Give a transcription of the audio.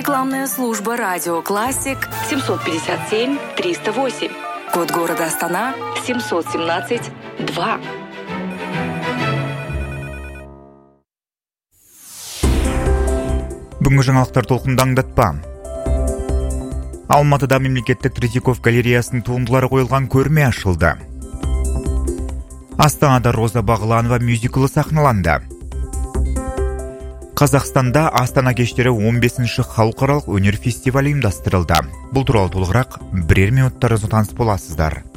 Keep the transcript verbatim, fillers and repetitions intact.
Рекламная служба «Радио Классик» семьсот пятьдесят семь триста восемь. Код города Астана семьсот семнадцать два. Бүгінгі жаңалықтар толқынды аңдатпа. Алматыда мемлекеттік Третьяков галереясының туындылары қойылған көрме ашылды. Астанада Роза Бағланова мюзиклі сахналанды. Қазақстанда Астана кештері он бесінші халықаралық өнер фестивалі ұйымдастырылды. Бұл туралы толығырақ бірер минуттар таныс боласыздар.